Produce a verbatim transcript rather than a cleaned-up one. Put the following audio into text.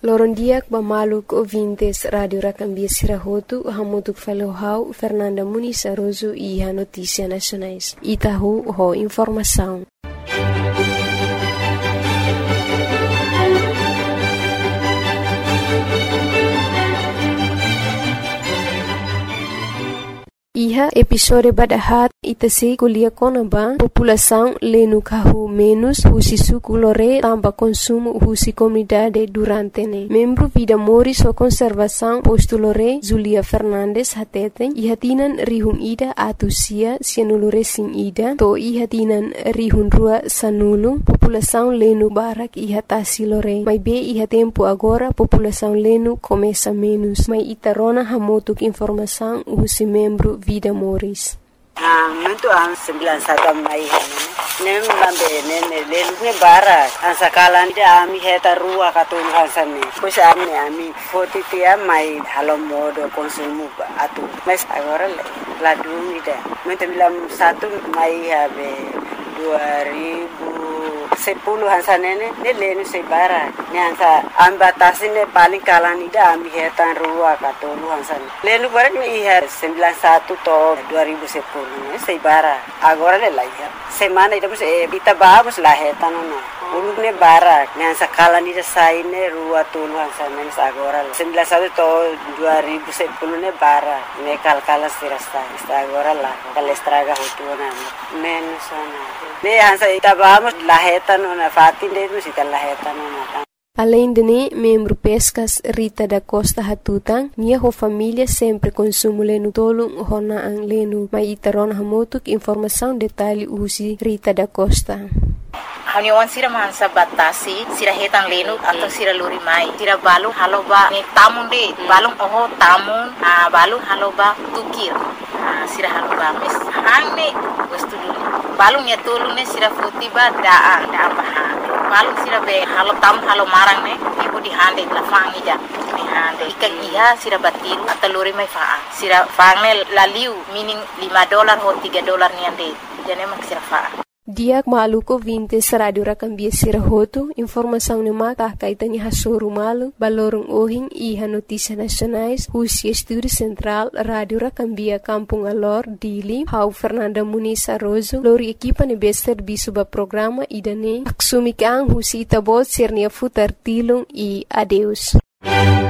Lorondiak bamaluk ouvintes Radio Racambia Sirahotu, hamutuk falohau Fernanda Muniz Aroso e a Notícia Nacionais. Itahu ho informação. Iha episode badahat itase kuliah konaba população lenu kahu menos husi suku lore tamba consumo husi comunidade durante ne. Membro Vida Moris o Conservação posto lore Zulia Fernandes hateten iha tinan rihun ida atusia sianulure sing ida to iha tinan rihun rua sanulu população lenu barak iha tasi lore. Mai be iha tempo agora população lenu começa menos. Mai itarona hamotuk informação husi membro Vida Moris. Ah, muito an sembilan satu mai hene. Nem lambe nene lelu ne bara. An sakalan dia ami heta rua katun kansane. Pois ami ami forty tia mai halo modo konsumo atu. Mas agora la dúvida. Muito bilam satu mai habe dua ribu sepuluh hansa nene ne lenu se bara. Ne hansa ambatasi ne paling kalan ida ami heta rua katun hansa. Lenu bara ne iha sembilan satu to dua ribu sepuluh. Sei bara agora le laia semana ida se bita babos la heta no no uluk ne bara ne sakala ni sai ne rua tuluan samen agora sembilan satu to dua ribu sepuluh ne bara ne kalkala sirasta agora la kal estraga hotuna menos ona ne hansa ita babos la heta no na fatin de no sita la heta no na. Além de ne, membro Pescas Rita da Costa Hatutang, minha ho família sempre consumo lenu tolong hona ang lenu. Mai itaron hamotuk informação detalhe usi Rita da Costa. Haniwan sira mansa batasi sira hetang lenu atau sira luri mai sira balu haloba ni tamun de balung oho tamun a balu haloba tukir sira haloba mes hangne wastu balung ya tolu ne sira futiba daa daa paha balung sira be halo tam halo marang ne ibu di hande la fangi ja ni hande ikan iha sira batiru atau luri mai faa sira fangne laliu meaning lima dolar ho tiga dolar ni ande jane mak sira faa. Diak maluko vintes Radio Racambia Sirahotu, informação ne maka kaitani hasuru malu, balorong ohing iha Notícia Nacionais, husi Estúdio Central, Radio Racambia Kampung Alor, Dili, hau Fernanda Muniz Aroso, lori equipa ne bester bisuba programa idane, aksumikang husi itabot sirnia futar tilung e adeus.